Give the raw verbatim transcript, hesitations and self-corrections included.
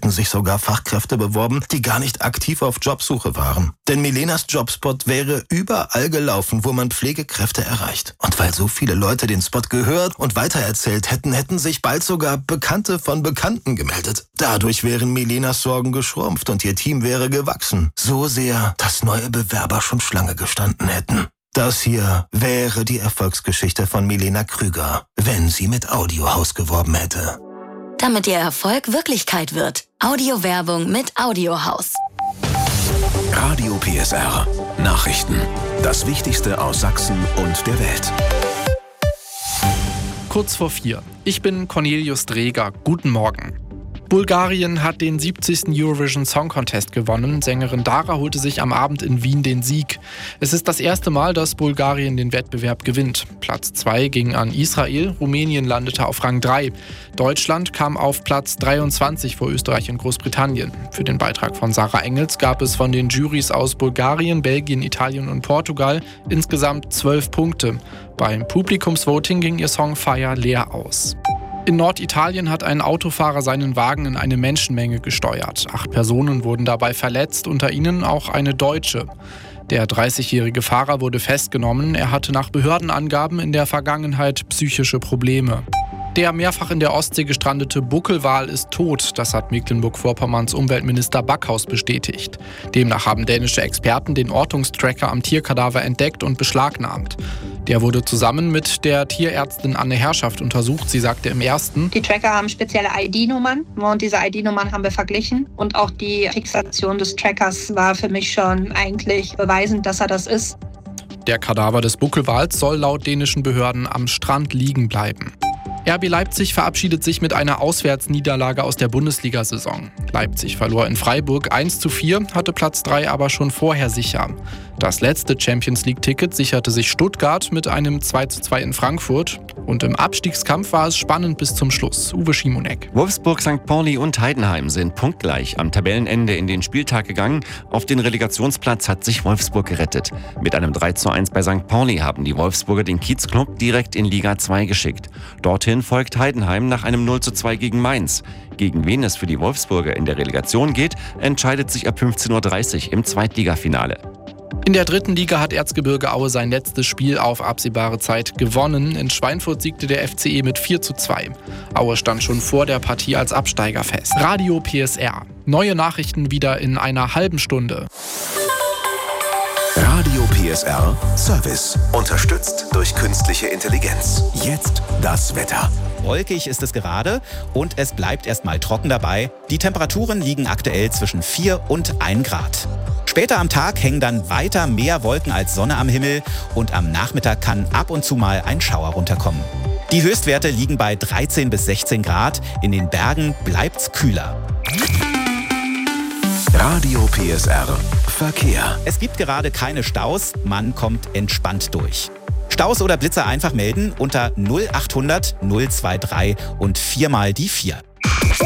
hätten sich sogar Fachkräfte beworben, die gar nicht aktiv auf Jobsuche waren. Denn Milenas Jobspot wäre überall gelaufen, wo man Pflegekräfte erreicht. Und weil so viele Leute den Spot gehört und weitererzählt hätten, hätten sich bald sogar Bekannte von Bekannten gemeldet. Dadurch wären Milenas Sorgen geschrumpft und ihr Team wäre gewachsen. So sehr, dass neue Bewerber schon Schlange gestanden hätten. Das hier wäre die Erfolgsgeschichte von Milena Krüger, wenn sie mit Audiohaus geworben hätte. Damit Ihr Erfolg Wirklichkeit wird. Audiowerbung mit Audiohaus. Radio P S R. Nachrichten. Das Wichtigste aus Sachsen und der Welt. Kurz vor vier. Ich bin Cornelius Dreger. Guten Morgen. Bulgarien hat den siebzigsten Eurovision Song Contest gewonnen. Sängerin Dara holte sich am Abend in Wien den Sieg. Es ist das erste Mal, dass Bulgarien den Wettbewerb gewinnt. Platz zwei ging an Israel, Rumänien landete auf Rang drei. Deutschland kam auf Platz dreiundzwanzig vor Österreich und Großbritannien. Für den Beitrag von Sarah Engels gab es von den Jurys aus Bulgarien, Belgien, Italien und Portugal insgesamt zwölf Punkte. Beim Publikumsvoting ging ihr Song Fire leer aus. In Norditalien hat ein Autofahrer seinen Wagen in eine Menschenmenge gesteuert. Acht Personen wurden dabei verletzt, unter ihnen auch eine Deutsche. Der dreißigjährige Fahrer wurde festgenommen. Er hatte nach Behördenangaben in der Vergangenheit psychische Probleme. Der mehrfach in der Ostsee gestrandete Buckelwal ist tot, das hat Mecklenburg-Vorpommerns Umweltminister Backhaus bestätigt. Demnach haben dänische Experten den Ortungstracker am Tierkadaver entdeckt und beschlagnahmt. Der wurde zusammen mit der Tierärztin Anne Herrschaft untersucht. Sie sagte im ersten: Die Tracker haben spezielle I D-Nummern und diese I D-Nummern haben wir verglichen. Und auch die Fixation des Trackers war für mich schon eigentlich beweisend, dass er das ist. Der Kadaver des Buckelwals soll laut dänischen Behörden am Strand liegen bleiben. R B Leipzig verabschiedet sich mit einer Auswärtsniederlage aus der Bundesliga-Saison. Leipzig verlor in Freiburg eins zu vier, hatte Platz drei aber schon vorher sicher. Das letzte Champions-League-Ticket sicherte sich Stuttgart mit einem zwei zu zwei in Frankfurt. Und im Abstiegskampf war es spannend bis zum Schluss. Uwe Schimonek. Wolfsburg, Sankt Pauli und Heidenheim sind punktgleich am Tabellenende in den Spieltag gegangen. Auf den Relegationsplatz hat sich Wolfsburg gerettet. Mit einem drei zu eins bei Sankt Pauli haben die Wolfsburger den Kiezclub direkt in Liga zwei geschickt. Dorthin folgt Heidenheim nach einem null zu zwei gegen Mainz. Gegen wen es für die Wolfsburger in der Relegation geht, entscheidet sich ab fünfzehn Uhr dreißig im Zweitligafinale. In der dritten Liga hat Erzgebirge Aue sein letztes Spiel auf absehbare Zeit gewonnen. In Schweinfurt siegte der F C E mit vier zu zwei. Aue stand schon vor der Partie als Absteiger fest. Radio P S R. Neue Nachrichten wieder in einer halben Stunde. Radio P S R Service. Unterstützt durch künstliche Intelligenz. Jetzt das Wetter. Wolkig ist es gerade und es bleibt erstmal trocken dabei. Die Temperaturen liegen aktuell zwischen vier und ein Grad. Später am Tag hängen dann weiter mehr Wolken als Sonne am Himmel und am Nachmittag kann ab und zu mal ein Schauer runterkommen. Die Höchstwerte liegen bei dreizehn bis sechzehn Grad. In den Bergen bleibt's kühler. Radio P S R Verkehr. Es gibt gerade keine Staus, man kommt entspannt durch. Staus oder Blitzer einfach melden unter null achthundert null drei drei und viermal die vier.